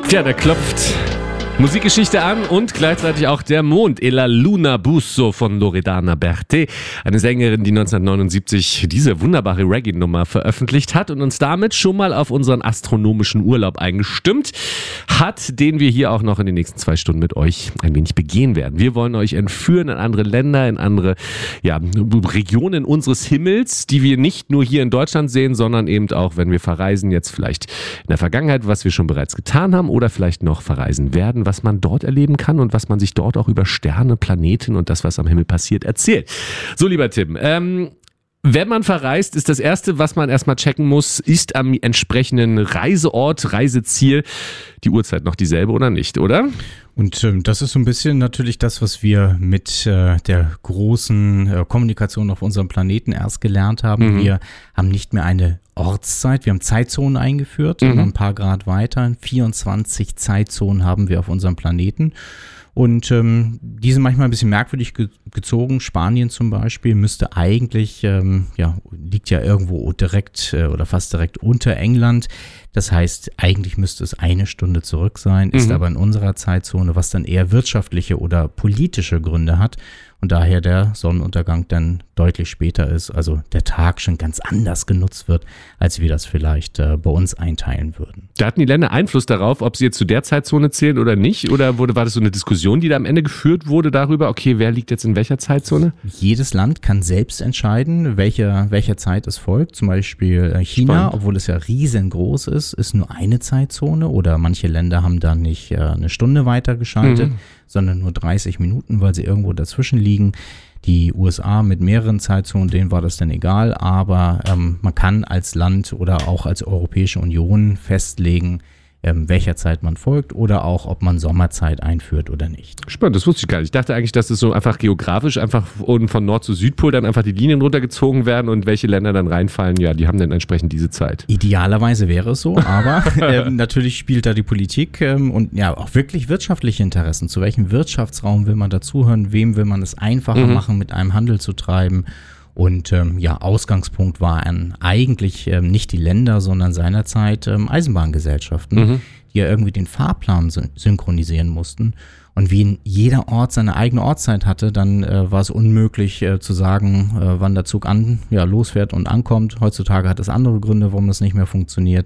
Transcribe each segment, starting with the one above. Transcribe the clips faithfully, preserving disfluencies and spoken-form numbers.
Ja, da klopft Musikgeschichte an und gleichzeitig auch der Mond. E la Luna Busso von Loredana Berté, eine Sängerin, die neunzehnhundertneunundsiebzig diese wunderbare Reggae-Nummer veröffentlicht hat und uns damit schon mal auf unseren astronomischen Urlaub eingestimmt hat, den wir hier auch noch in den nächsten zwei Stunden mit euch ein wenig begehen werden. Wir wollen euch entführen in andere Länder, in andere ja, Regionen unseres Himmels, die wir nicht nur hier in Deutschland sehen, sondern eben auch, wenn wir verreisen, jetzt vielleicht in der Vergangenheit, was wir schon bereits getan haben oder vielleicht noch verreisen werden, was man dort erleben kann und was man sich dort auch über Sterne, Planeten und das, was am Himmel passiert, erzählt. So, lieber Tim, ähm, wenn man verreist, ist das Erste, was man erstmal checken muss, ist am entsprechenden Reiseort, Reiseziel die Uhrzeit noch dieselbe oder nicht, oder? Und ähm, das ist so ein bisschen natürlich das, was wir mit äh, der großen äh, Kommunikation auf unserem Planeten erst gelernt haben. Mhm. Wir haben nicht mehr eine Ortszeit, wir haben Zeitzonen eingeführt, mhm. ein paar Grad weiter. vierundzwanzig Zeitzonen haben wir auf unserem Planeten. Und ähm, die sind manchmal ein bisschen merkwürdig ge- gezogen. Spanien zum Beispiel müsste eigentlich, ähm, ja, liegt ja irgendwo direkt äh, oder fast direkt unter England. Das heißt, eigentlich müsste es eine Stunde zurück sein, ist mhm. aber in unserer Zeitzone, was dann eher wirtschaftliche oder politische Gründe hat und daher der Sonnenuntergang dann deutlich später ist, also der Tag schon ganz anders genutzt wird, als wir das vielleicht äh, bei uns einteilen würden. Da hatten die Länder Einfluss darauf, ob sie jetzt zu der Zeitzone zählen oder nicht? Oder wurde, war das so eine Diskussion, die da am Ende geführt wurde darüber, okay, wer liegt jetzt in welcher Zeitzone? Jedes Land kann selbst entscheiden, welcher, welcher Zeit es folgt. Zum Beispiel China, Spannend. Obwohl es ja riesengroß ist, ist nur eine Zeitzone oder manche Länder haben da nicht äh, eine Stunde weiter geschaltet, mhm. sondern nur dreißig Minuten, weil sie irgendwo dazwischen liegen. Die U S A mit mehreren Zeitzonen, denen war das dann egal, aber ähm, man kann als Land oder auch als Europäische Union festlegen, ähm, welcher Zeit man folgt oder auch, ob man Sommerzeit einführt oder nicht. Spannend, das wusste ich gar nicht. Ich dachte eigentlich, dass es so einfach geografisch einfach von Nord zu Südpol dann einfach die Linien runtergezogen werden und welche Länder dann reinfallen, ja, die haben dann entsprechend diese Zeit. Idealerweise wäre es so, aber ähm, natürlich spielt da die Politik ähm, und ja auch wirklich wirtschaftliche Interessen. Zu welchem Wirtschaftsraum will man dazuhören? Wem will man es einfacher mhm. machen, mit einem Handel zu treiben? Und ähm, ja, Ausgangspunkt waren eigentlich ähm, nicht die Länder, sondern seinerzeit ähm, Eisenbahngesellschaften, mhm. die ja irgendwie den Fahrplan syn- synchronisieren mussten. Und wie jeder Ort seine eigene Ortszeit hatte, dann äh, war es unmöglich äh, zu sagen, äh, wann der Zug an, ja, losfährt und ankommt. Heutzutage hat es andere Gründe, warum das nicht mehr funktioniert.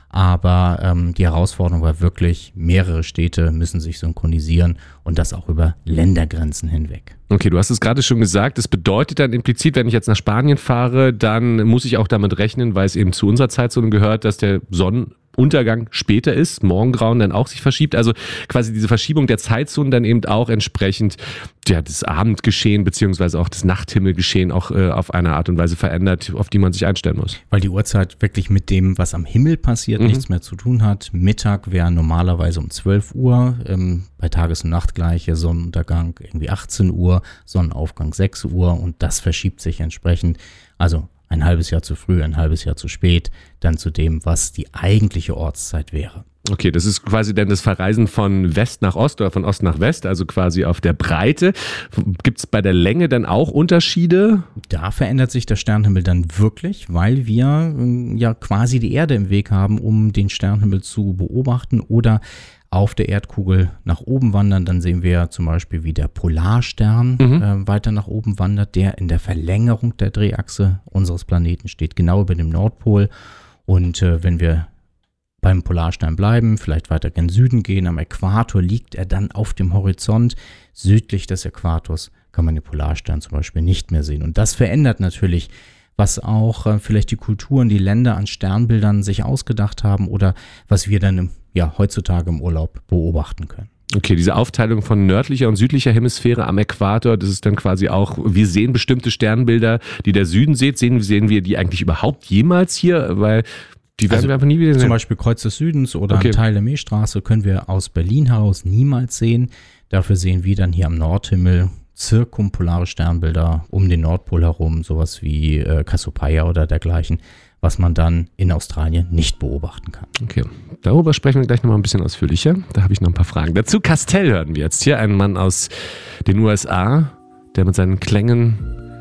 Aber ähm, die Herausforderung war wirklich, mehrere Städte müssen sich synchronisieren und das auch über Ländergrenzen hinweg. Okay, du hast es gerade schon gesagt, das bedeutet dann implizit, wenn ich jetzt nach Spanien fahre, dann muss ich auch damit rechnen, weil es eben zu unserer Zeitzone gehört, dass der Sonnenuntergang später ist, Morgengrauen dann auch sich verschiebt, also quasi diese Verschiebung der Zeitzonen dann eben auch entsprechend ja, das Abendgeschehen beziehungsweise auch das Nachthimmelgeschehen auch äh, auf eine Art und Weise verändert, auf die man sich einstellen muss. Weil die Uhrzeit wirklich mit dem, was am Himmel passiert, mhm. nichts mehr zu tun hat. Mittag wäre normalerweise um zwölf Uhr, ähm, bei Tages- und Nachtgleiche, Sonnenuntergang irgendwie achtzehn Uhr, Sonnenaufgang sechs Uhr und das verschiebt sich entsprechend. Also ein halbes Jahr zu früh, ein halbes Jahr zu spät, dann zu dem, was die eigentliche Ortszeit wäre. Okay, das ist quasi dann das Verreisen von West nach Ost oder von Ost nach West, also quasi auf der Breite. Gibt es bei der Länge dann auch Unterschiede? Da verändert sich der Sternenhimmel dann wirklich, weil wir ja quasi die Erde im Weg haben, um den Sternenhimmel zu beobachten oder auf der Erdkugel nach oben wandern. Dann sehen wir zum Beispiel, wie der Polarstern mhm. äh, weiter nach oben wandert, der in der Verlängerung der Drehachse unseres Planeten steht, genau über dem Nordpol. Und äh, wenn wir beim Polarstern bleiben, vielleicht weiter gen Süden gehen, am Äquator liegt er dann auf dem Horizont. Südlich des Äquators kann man den Polarstern zum Beispiel nicht mehr sehen. Und das verändert natürlich, was auch äh, vielleicht die Kulturen, die Länder an Sternbildern sich ausgedacht haben oder was wir dann im, ja, heutzutage im Urlaub beobachten können. Okay, diese Aufteilung von nördlicher und südlicher Hemisphäre am Äquator, das ist dann quasi auch, wir sehen bestimmte Sternbilder, die der Süden sieht, sehen, sehen wir die eigentlich überhaupt jemals hier, weil die werden also wir einfach nie wieder sehen. Zum Beispiel Kreuz des Südens oder okay. ein Teil der Milchstraße können wir aus Berlin heraus niemals sehen. Dafür sehen wir dann hier am Nordhimmel zirkumpolare Sternbilder um den Nordpol herum, sowas wie äh, Cassiopeia oder dergleichen, was man dann in Australien nicht beobachten kann. Okay, darüber sprechen wir gleich nochmal ein bisschen ausführlicher. Da habe ich noch ein paar Fragen dazu. Castell hören wir jetzt hier, ein Mann aus den U S A, der mit seinen Klängen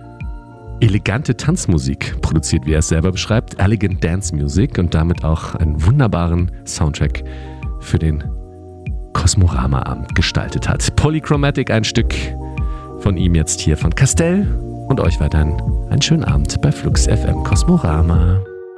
elegante Tanzmusik produziert, wie er es selber beschreibt, Elegant Dance Music und damit auch einen wunderbaren Soundtrack für den Kosmorama-Abend gestaltet hat. Polychromatic, ein Stück von ihm jetzt hier von Castell. Und euch weiterhin einen schönen Abend bei Flux F M Kosmorama.